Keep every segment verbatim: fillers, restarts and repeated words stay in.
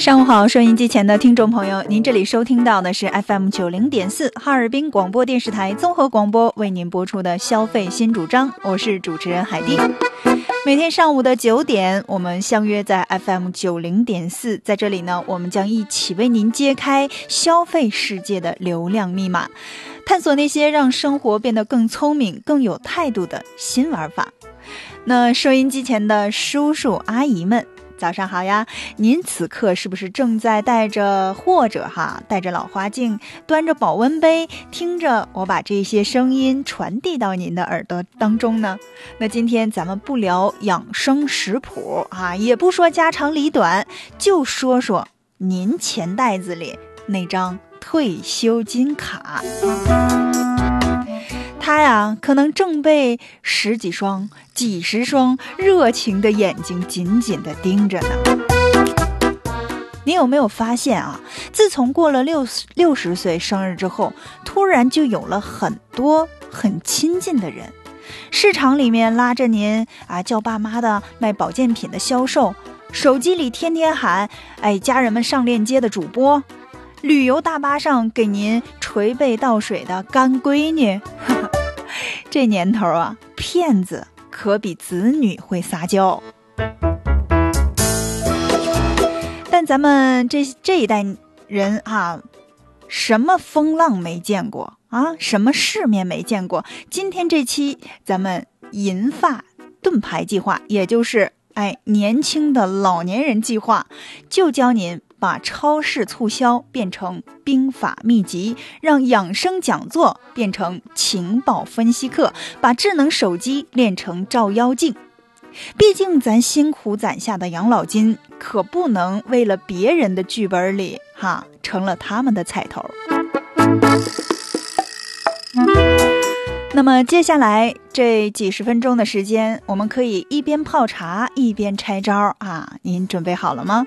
上午好，收音机前的听众朋友，您这里收听到的是 F M 九零点四 哈尔滨广播电视台综合广播为您播出的消费新主张，我是主持人海蒂。每天上午的九点，我们相约在 F M 九零点四，在这里呢，我们将一起为您揭开消费世界的流量密码，探索那些让生活变得更聪明、更有态度的新玩法。那收音机前的叔叔阿姨们，早上好呀！您此刻是不是正在带着或者哈带着老花镜，端着保温杯，听着我把这些声音传递到您的耳朵当中呢？那今天咱们不聊养生食谱啊，也不说家长里短，就说说您钱袋子里那张退休金卡。他呀，可能正被十几双、几十双热情的眼睛紧紧地盯着呢。你有没有发现啊？自从过了六六十岁生日之后，突然就有了很多很亲近的人。市场里面拉着您啊叫爸妈的卖保健品的销售，手机里天天喊哎家人们上链接的主播，旅游大巴上给您捶背倒水的干闺女。这年头啊，骗子可比子女会撒娇。但咱们这这一代人啊，什么风浪没见过啊，什么世面没见过。今天这期咱们银发盾牌计划，也就是哎年轻的老年人计划，就教您把超市促销变成兵法秘籍，让养生讲座变成情报分析课，把智能手机练成照妖镜。毕竟咱辛苦攒下的养老金，可不能为了别人的剧本里哈成了他们的彩头。那么接下来这几十分钟的时间，我们可以一边泡茶一边拆招啊！您准备好了吗？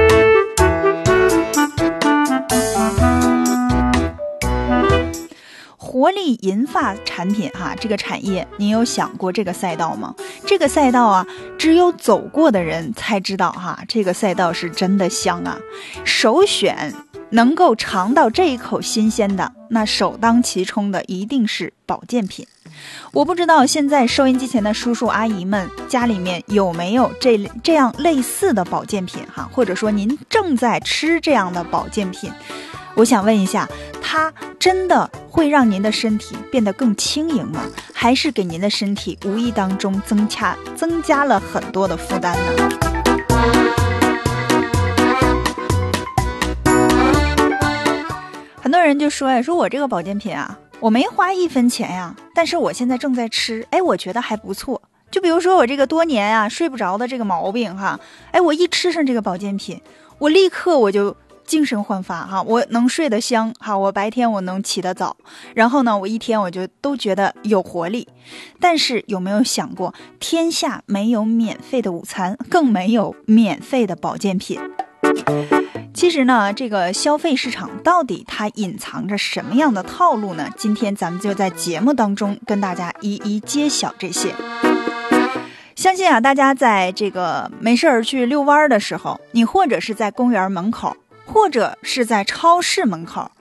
活力银发产品哈，这个产业您有想过这个赛道吗？这个赛道啊，只有走过的人才知道哈，这个赛道是真的香啊！首选能够尝到这一口新鲜的，那首当其冲的一定是保健品。我不知道现在收音机前的叔叔阿姨们家里面有没有这这样类似的保健品哈，或者说您正在吃这样的保健品。我想问一下，它真的会让您的身体变得更轻盈吗？还是给您的身体无意当中增加增加了很多的负担呢？很多人就说呀，说我这个保健品啊，我没花一分钱呀，但是我现在正在吃，哎，我觉得还不错。就比如说我这个多年啊睡不着的这个毛病哈，哎，我一吃上这个保健品，我立刻我就精神焕发哈，我能睡得香哈，我白天我能起得早，然后呢，我一天我就都觉得有活力。但是有没有想过，天下没有免费的午餐，更没有免费的保健品。其实呢，这个消费市场到底它隐藏着什么样的套路呢？今天咱们就在节目当中跟大家一一揭晓这些。相信啊，大家在这个没事儿去遛弯的时候，你或者是在公园门口，或者是在超市门口，